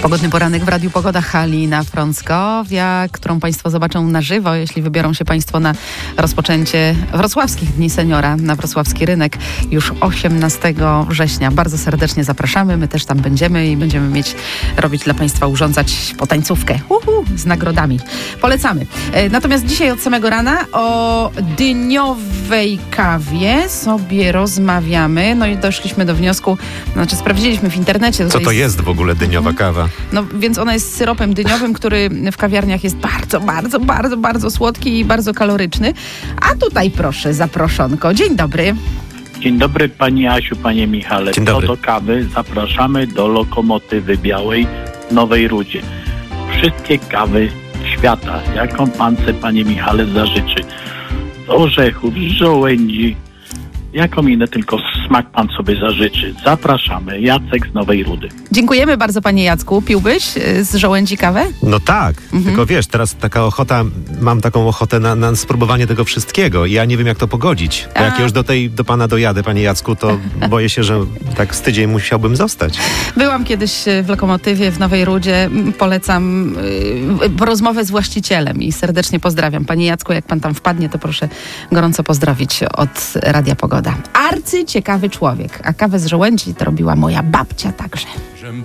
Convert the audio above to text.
Pogodny poranek w Radiu Pogoda. Halina Frąckowia, którą Państwo zobaczą na żywo, jeśli wybiorą się Państwo na rozpoczęcie Wrocławskich Dni Seniora na Wrocławski Rynek już 18 września. Bardzo serdecznie zapraszamy. My też tam będziemy i będziemy robić dla Państwa, urządzać potańcówkę z nagrodami. Polecamy. Natomiast dzisiaj od samego rana o dyniowej kawie sobie rozmawiamy. No i doszliśmy do wniosku, sprawdziliśmy w internecie. Co to jest w ogóle dyniowa kawa? No więc ona jest syropem dyniowym, który w kawiarniach jest bardzo słodki i bardzo kaloryczny. A tutaj proszę, zaproszonko. Dzień dobry. Dzień dobry Pani Asiu, Panie Michale. Dzień dobry. Co do kawy zapraszamy do Lokomotywy Białej w Nowej Rudzie. Wszystkie kawy świata, jaką Pan se, Panie Michale, zażyczy. Z orzechów, z żołędzi, jaką inny tylko smak Pan sobie zażyczy. Zapraszamy. Jacek z Nowej Rudy. Dziękujemy bardzo, Panie Jacku. Piłbyś z żołędzi kawę? No tak, tylko wiesz, teraz mam taką ochotę na spróbowanie tego wszystkiego i ja nie wiem, jak to pogodzić. Bo jak ja już do Pana dojadę, Panie Jacku, to boję się, że tak z tydzień musiałbym zostać. Byłam kiedyś w Lokomotywie w Nowej Rudzie. Polecam rozmowę z właścicielem i serdecznie pozdrawiam. Panie Jacku, jak Pan tam wpadnie, to proszę gorąco pozdrowić od Radia Pogoda. Arcyciekawy człowiek, a kawę z żołędzi to robiła moja babcia także.